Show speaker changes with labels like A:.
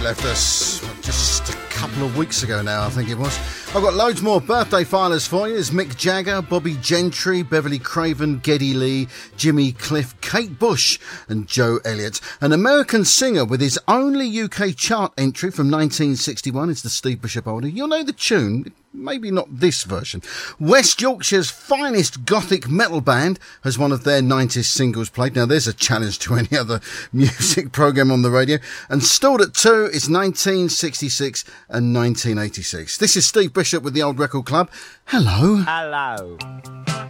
A: left us just a couple of weeks ago now, I think it was. I've got loads more birthday filers for you. There's Mick Jagger, Bobby Gentry, Beverly Craven, Geddy Lee, Jimmy Cliff, Kate Bush and Joe Elliott. An American singer with his only UK chart entry from 1961 is the Steve Bishop Oldie. You'll know the tune, maybe not this version. West Yorkshire's finest gothic metal band has one of their 90s singles played. Now there's a challenge to any other music programme on the radio. And stalled at 2 is 1966 and 1986. This is Steve Bishop with the Old Record Club. Hello.
B: Hello.